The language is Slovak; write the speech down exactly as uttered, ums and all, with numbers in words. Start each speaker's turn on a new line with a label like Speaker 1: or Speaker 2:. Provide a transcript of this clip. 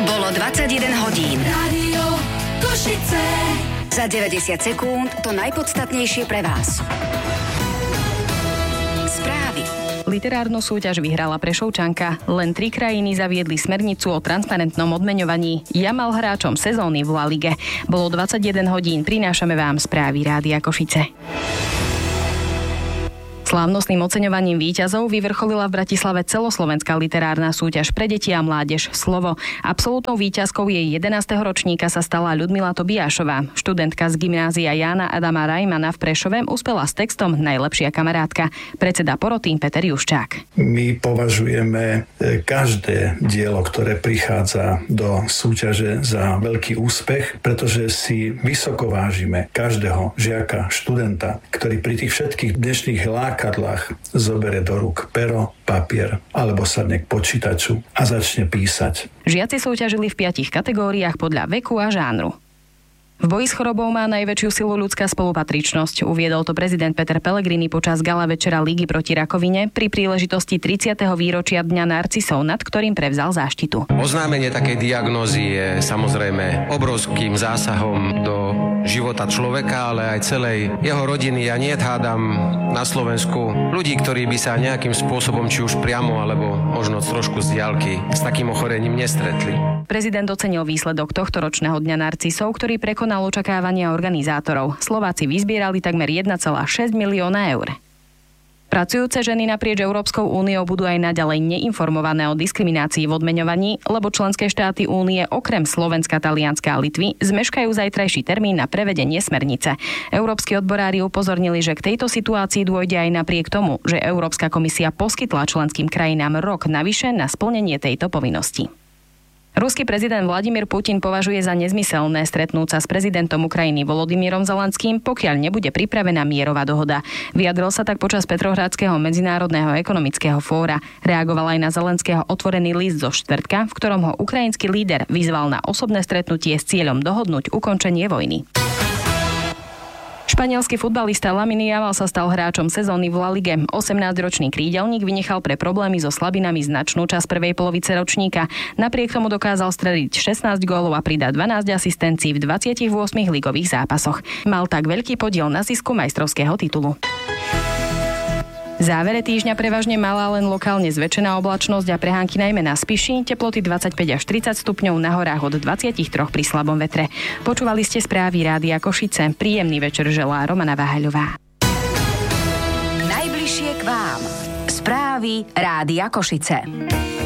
Speaker 1: Bolo dvadsaťjeden hodín.
Speaker 2: Rádio Košice.
Speaker 1: Za deväťdesiat sekúnd to najpodstatnejšie pre vás. Správy.
Speaker 3: Literárnu súťaž vyhrala Prešovčanka. Len tri krajiny zaviedli smernicu o transparentnom odmeňovaní. Jamal hráčom sezóny v La Lige. Bolo dvadsaťjeden hodín. Prinášame vám správy Rádia Košice. Slávnostným oceňovaním víťazov vyvrcholila v Bratislave celoslovenská literárna súťaž pre deti a mládež Slovo. Absolútnou víťazkou jej jedenásteho ročníka sa stala Ľudmila Tobiášová. Študentka z gymnázia Jána Adama Rajmana v Prešove uspela s textom Najlepšia kamarátka. Predseda poroty Peter Juščák.
Speaker 4: My považujeme každé dielo, ktoré prichádza do súťaže za veľký úspech, pretože si vysoko vážime každého žiaka, študenta, ktorý pri tých všetkých dnešných lákach zobere do rúk pero, papier alebo sadne k počítaču a začne písať.
Speaker 3: Žiaci súťažili v piatich kategóriách podľa veku a žánru. V boji s chorobou má najväčšiu silu ľudská spolupatričnosť. Uviedol to prezident Peter Pellegrini počas gala večera Ligy proti rakovine pri príležitosti tridsiateho výročia Dňa narcisov, nad ktorým prevzal záštitu.
Speaker 5: Oznámenie takej diagnózy je samozrejme obrovským zásahom do života človeka, ale aj celej jeho rodiny. Ja niet hádam na Slovensku ľudí, ktorí by sa nejakým spôsobom, či už priamo, alebo možno trošku z diaľky, s takým ochorením nestretli.
Speaker 3: Prezident ocenil výsledok tohto ročného Dňa narcisov, ktorý prekonal očakávania organizátorov. Slováci vyzbierali takmer jeden celá šesť milióna eur. Pracujúce ženy naprieč Európskou úniou budú aj naďalej neinformované o diskriminácii v odmeňovaní, lebo členské štáty únie okrem Slovenska, Talianska a Litvy zmeškajú zajtrajší termín na prevedenie smernice. Európski odborári upozornili, že k tejto situácii dôjde aj napriek tomu, že Európska komisia poskytla členským krajinám rok navyše na splnenie tejto povinnosti. Ruský prezident Vladimír Putin považuje za nezmyselné stretnúť sa s prezidentom Ukrajiny Volodymyrom Zelenským, pokiaľ nebude pripravená mierová dohoda. Vyjadril sa tak počas Petrohradského medzinárodného ekonomického fóra. Reagoval aj na Zelenského otvorený list zo štvrtka, v ktorom ho ukrajinský líder vyzval na osobné stretnutie s cieľom dohodnúť ukončenie vojny. Španielský futbalista Lamine Yamal sa stal hráčom sezóny v La Lige. osemnásťročný krídelník vynechal pre problémy so slabinami značnú časť prvej polovice ročníka. Napriek tomu dokázal streliť šestnásť gólov a pridať dvanásť asistencií v dvadsiatich ôsmich ligových zápasoch. Mal tak veľký podiel na zisku majstrovského titulu. V závere týždňa prevažne malá, len lokálne zväčšená oblačnosť a prehánky najmä na Spiši, teploty dvadsaťpäť až tridsať stupňov, na horách od dvadsaťtri pri slabom vetre. Počúvali ste správy Rádia Košice. Príjemný večer želá Romana Váhaľová.
Speaker 1: Najbližšie k vám. Správy Rádia Košice.